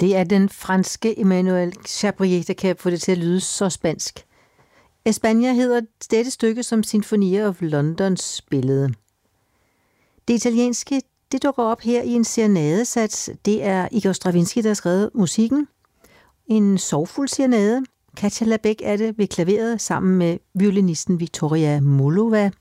Det er den franske Emmanuel Chabrier, der kan få det til at lyde så spansk. España hedder dette stykke, som Symphony of London spillede. Det italienske, det dukker op her i en serenadesats. Det er Igor Stravinsky, der har skrevet musikken. En sorgfuld serenade. Katja Labeck er det ved klaveret sammen med violinisten Victoria Mullova.